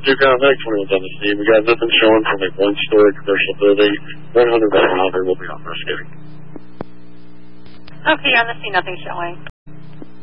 Tucson Tech 21's on the scene. We got nothing showing from a one-story commercial building. 100 West Malvern will be investigating. Okay, on the scene, nothing showing.